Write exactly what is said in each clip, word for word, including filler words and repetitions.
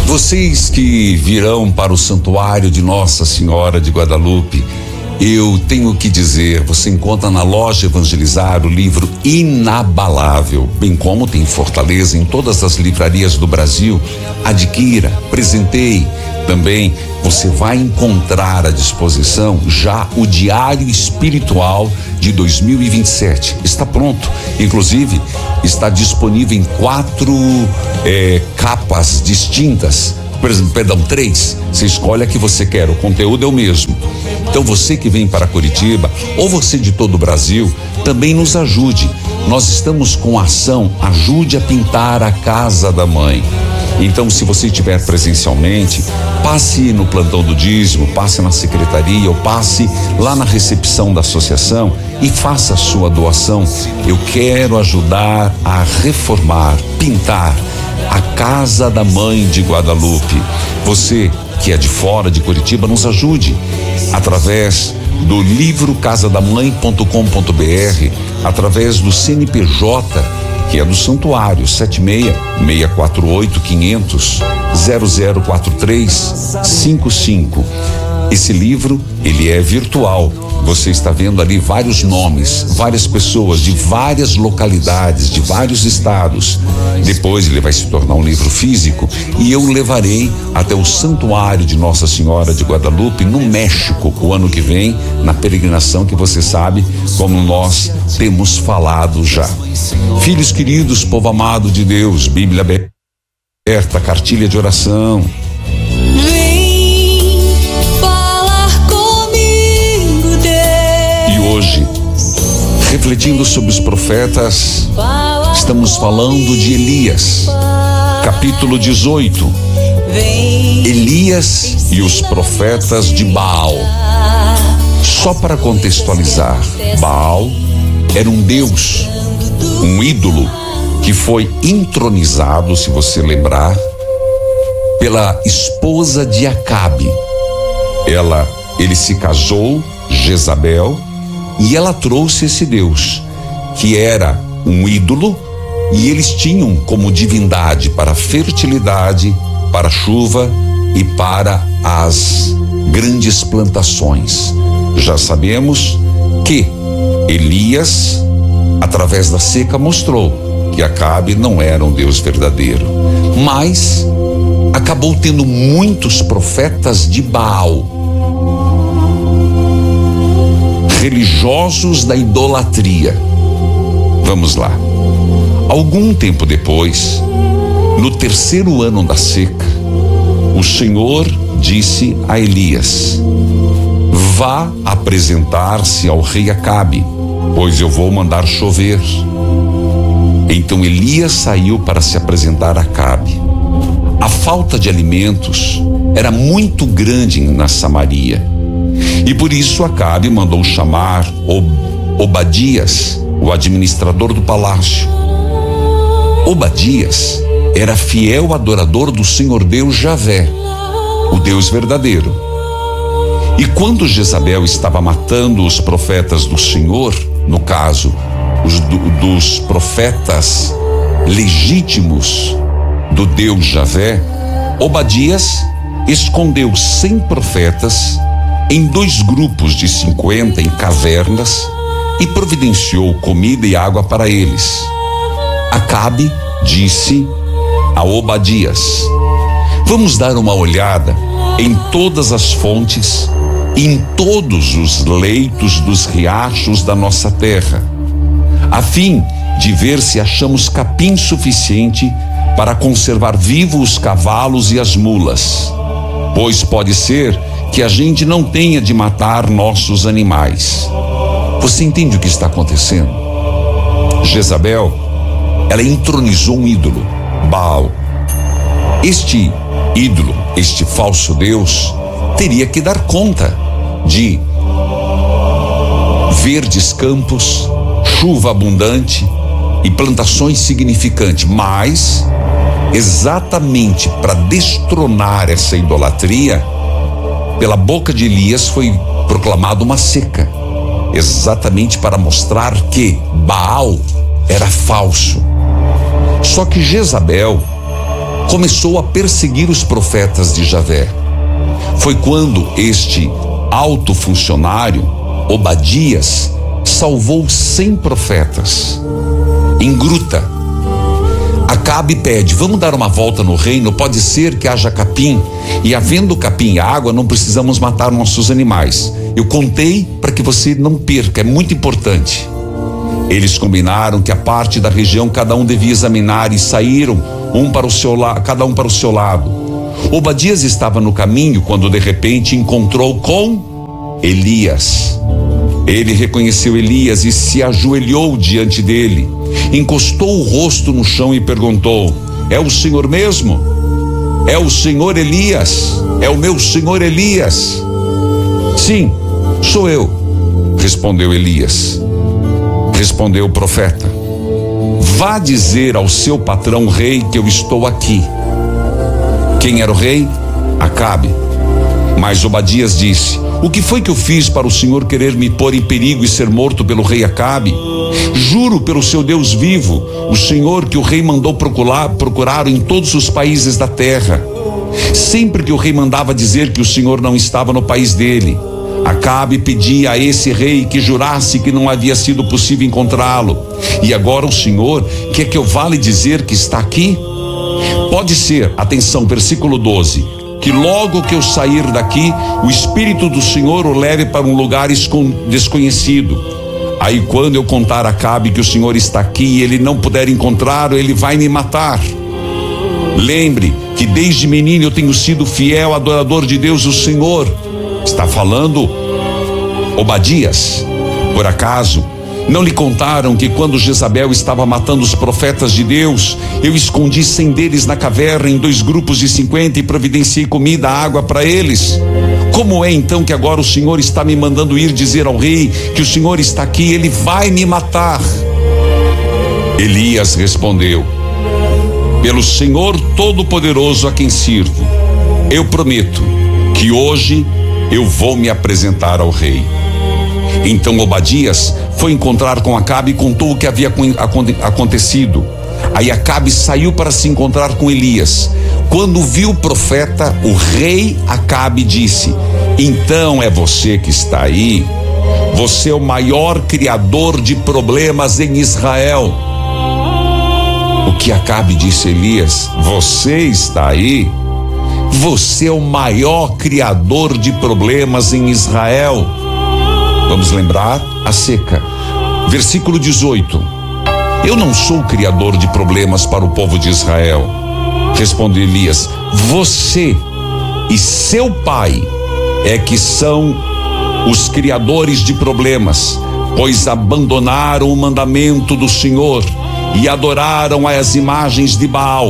Vocês que virão para o santuário de Nossa Senhora de Guadalupe, eu tenho que dizer, você encontra na loja Evangelizar o livro Inabalável, bem como tem em Fortaleza, em todas as livrarias do Brasil. Adquira, presenteie. Também você vai encontrar à disposição já o Diário Espiritual de dois mil e vinte e sete. Está pronto, inclusive está disponível em quatro eh, capas distintas. Perdão, três. Você escolhe a que você quer, o conteúdo é o mesmo. Então você que vem para Curitiba ou você de todo o Brasil, também nos ajude. Nós estamos com a ação Ajude a Pintar a Casa da Mãe. Então, se você estiver presencialmente, passe no plantão do dízimo, passe na secretaria ou passe lá na recepção da associação e faça a sua doação. Eu quero ajudar a reformar, pintar a Casa da Mãe de Guadalupe. Você que é de fora de Curitiba, nos ajude através do livro casa da mãe ponto com ponto br, através do C N P J, que é do Santuário, sete seis seis quatro oito quinhentos zero zero quatro três cinco cinco. Esse livro, ele é virtual. Você está vendo ali vários nomes, várias pessoas de várias localidades, de vários estados. Depois ele vai se tornar um livro físico e eu levarei até o Santuário de Nossa Senhora de Guadalupe, no México, o ano que vem, na peregrinação que você sabe, como nós temos falado já. Filhos queridos, povo amado de Deus, Bíblia aberta, cartilha de oração. Hoje, refletindo sobre os profetas, estamos falando de Elias, capítulo dezoito. Elias e os profetas de Baal. Só para contextualizar, Baal era um deus, um ídolo que foi entronizado, se você lembrar, pela esposa de Acabe. Ela, ele se casou, Jezabel, e ela trouxe esse Deus, que era um ídolo, e eles tinham como divindade para a fertilidade, para a chuva e para as grandes plantações. Já sabemos que Elias, através da seca, mostrou que Acabe não era um Deus verdadeiro, mas acabou tendo muitos profetas de Baal, religiosos da idolatria. Vamos lá. Algum tempo depois, no terceiro ano da seca, o Senhor disse a Elias: vá apresentar-se ao rei Acabe, pois eu vou mandar chover. Então Elias saiu para se apresentar a Acabe. A falta de alimentos era muito grande na Samaria. E por isso Acabe mandou chamar Obadias, o administrador do palácio. Obadias era fiel adorador do Senhor Deus Javé, o Deus verdadeiro. E quando Jezabel estava matando os profetas do Senhor, no caso, os do, dos profetas legítimos do Deus Javé, Obadias escondeu cem profetas em dois grupos de cinquenta em cavernas e providenciou comida e água para eles. Acabe disse a Obadias: vamos dar uma olhada em todas as fontes e em todos os leitos dos riachos da nossa terra, a fim de ver se achamos capim suficiente para conservar vivos os cavalos e as mulas, pois pode ser que a gente não tenha de matar nossos animais. Você entende o que está acontecendo? Jezabel, ela entronizou um ídolo, Baal. Este ídolo, este falso Deus, teria que dar conta de verdes campos, chuva abundante e plantações significantes, mas exatamente para destronar essa idolatria, pela boca de Elias foi proclamada uma seca, exatamente para mostrar que Baal era falso. Só que Jezabel, começou a perseguir os profetas de Javé. Foi quando este alto funcionário, Obadias, salvou cem profetas. Em gruta, Acabe pede: vamos dar uma volta no reino, pode ser que haja capim, e havendo capim e água, não precisamos matar nossos animais. Eu contei para que você não perca, é muito importante. Eles combinaram que a parte da região cada um devia examinar e saíram um para o seu lado, cada um para o seu lado. Obadias estava no caminho quando de repente encontrou com Elias. Ele reconheceu Elias e se ajoelhou diante dele, encostou o rosto no chão e perguntou: é o senhor mesmo? É o senhor Elias? É o meu senhor Elias? Sim, sou eu, respondeu Elias. Respondeu o profeta: vá dizer ao seu patrão rei que eu estou aqui. Quem era o rei? Acabe. Mas Obadias disse: o que foi que eu fiz para o senhor querer me pôr em perigo e ser morto pelo rei Acabe? Juro pelo seu Deus vivo, o senhor, que o rei mandou procurar, procurar em todos os países da terra. Sempre que o rei mandava dizer que o senhor não estava no país dele, Acabe pedia a esse rei que jurasse que não havia sido possível encontrá-lo. E agora o senhor quer que eu vá lhe dizer que está aqui? Pode ser, atenção, versículo doze, que logo que eu sair daqui, o Espírito do Senhor o leve para um lugar desconhecido. Aí quando eu contar a Acabe que o Senhor está aqui e ele não puder encontrá-lo, ele vai me matar. Lembre que desde menino eu tenho sido fiel adorador de Deus, o Senhor. Está falando Obadias. Por acaso não lhe contaram que quando Jezabel estava matando os profetas de Deus, eu escondi cem deles na caverna em dois grupos de cinquenta e providenciei comida, água para eles? Como é então que agora o Senhor está me mandando ir dizer ao rei que o Senhor está aqui? Ele vai me matar. Elias respondeu: pelo Senhor Todo-Poderoso a quem sirvo, eu prometo que hoje eu vou me apresentar ao rei. Então Obadias foi encontrar com Acabe e contou o que havia acontecido. Aí Acabe saiu para se encontrar com Elias. Quando viu o profeta, o rei Acabe disse: então é você que está aí? Você é o maior criador de problemas em Israel. O que Acabe disse a Elias? Você está aí? Você é o maior criador de problemas em Israel. Vamos lembrar a seca. Versículo dezoito. Eu não sou o criador de problemas para o povo de Israel. Respondeu Elias: você e seu pai é que são os criadores de problemas, pois abandonaram o mandamento do Senhor e adoraram as imagens de Baal.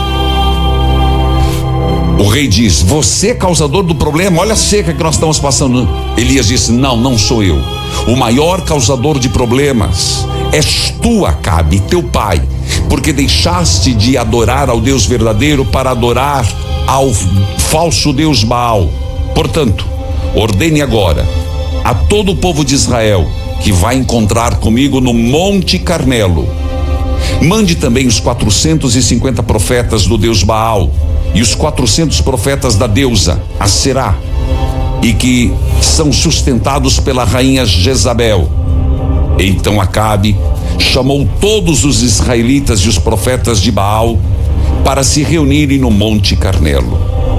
O rei diz: você é causador do problema, olha a seca que nós estamos passando. Elias disse: não, não sou eu. O maior causador de problemas és tu, Acabe, teu pai, porque deixaste de adorar ao Deus verdadeiro para adorar ao falso Deus Baal. Portanto, ordene agora a todo o povo de Israel que vai encontrar comigo no Monte Carmelo. Mande também os quatrocentos e cinquenta profetas do Deus Baal e os quatrocentos profetas da deusa Aserá, e que são sustentados pela rainha Jezabel. Então Acabe chamou todos os israelitas e os profetas de Baal para se reunirem no Monte Carmelo.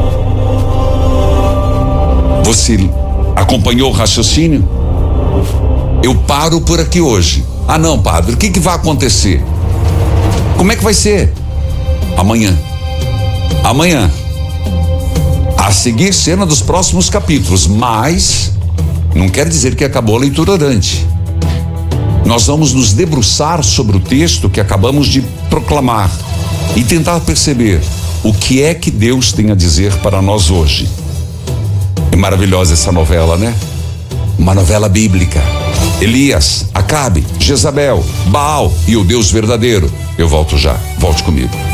Você acompanhou o raciocínio? Eu paro por aqui hoje. Ah não, padre, o que que vai acontecer? Como é que vai ser? Amanhã. Amanhã. A seguir, cena dos próximos capítulos, mas não quer dizer que acabou a leitura orante. Nós vamos nos debruçar sobre o texto que acabamos de proclamar e tentar perceber o que é que Deus tem a dizer para nós hoje. É maravilhosa essa novela, né? Uma novela bíblica. Elias, Acabe, Jezabel, Baal e o Deus verdadeiro. Eu volto já, volte comigo.